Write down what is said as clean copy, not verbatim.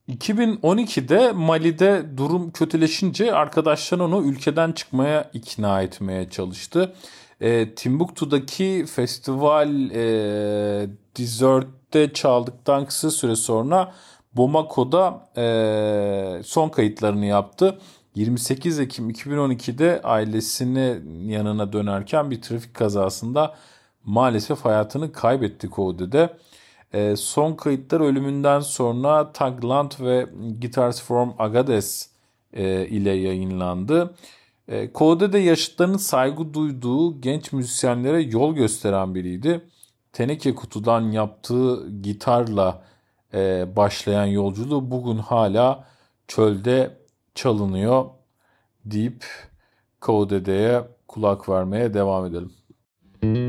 2012'de Mali'de durum kötüleşince arkadaşlar onu ülkeden çıkmaya ikna etmeye çalıştı. Timbuktu'daki festival Desert'te çaldıktan kısa süre sonra Bamako'da son kayıtlarını yaptı. 28 Ekim 2012'de ailesinin yanına dönerken bir trafik kazasında maalesef hayatını kaybetti Code'de. Son kayıtlar ölümünden sonra Taglant ve Guitars from Agadez ile yayınlandı. Code'de yaşıtlarının saygı duyduğu genç müzisyenlere yol gösteren biriydi. Teneke kutudan yaptığı gitarla başlayan yolculuğu bugün hala çölde çalınıyor deyip Code'ye kulak vermeye devam edelim.